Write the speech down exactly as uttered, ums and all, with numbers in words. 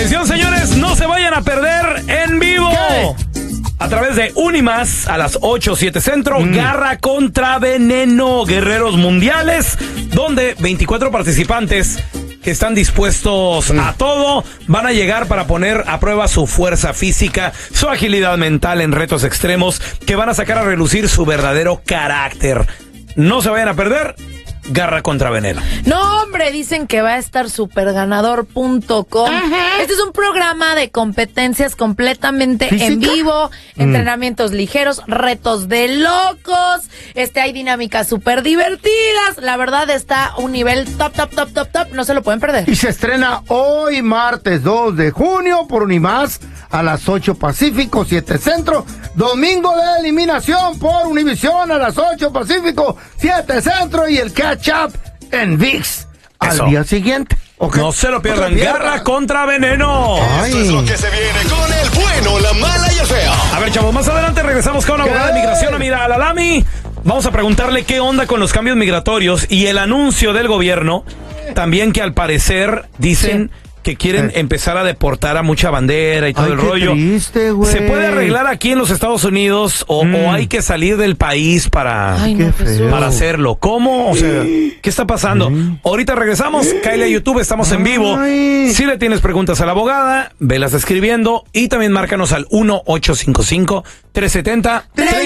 Atención, señores, no se vayan a perder en vivo. ¿Qué? A través de Unimas a las ocho, siete Centro, mm. Garra contra Veneno, Guerreros Mundiales, donde veinticuatro participantes que están dispuestos mm. a todo van a llegar para poner a prueba su fuerza física, su agilidad mental en retos extremos que van a sacar a relucir su verdadero carácter. No se vayan a perder. Garra contra Veneno. No, hombre, dicen que va a estar superganador punto com. Este es un programa de competencias completamente ¿Física? en vivo, mm. entrenamientos ligeros, retos de locos, este hay dinámicas súper divertidas. La verdad está a un nivel top, top, top, top, top. No se lo pueden perder. Y se estrena hoy, martes dos de junio, por Unimás, a las ocho Pacífico, siete Centro. Domingo de eliminación por Univisión a las ocho Pacífico, siete Centro. Y el catch up en ViX al Eso. día siguiente. Okay. No se lo pierdan. Garra contra Veneno. Ay. Esto es lo que se viene con el bueno, la mala y el feo. A ver, chavos, más adelante regresamos con una abogada de migración, Amira Alalami. Vamos a preguntarle qué onda con los cambios migratorios y el anuncio del gobierno. También que al parecer dicen... Sí. que quieren eh. empezar a deportar a mucha bandera y todo Ay, el qué rollo. Triste, güey. ¿Se puede arreglar aquí en los Estados Unidos o, mm. o hay que salir del país para, Ay, no, para hacerlo? ¿Cómo? O sea, ¿qué está pasando? Mm. Ahorita regresamos, cáele a YouTube, estamos en vivo. Ay. Si le tienes preguntas a la abogada, velas escribiendo y también márcanos al uno ocho cinco cinco, tres siete cero, tres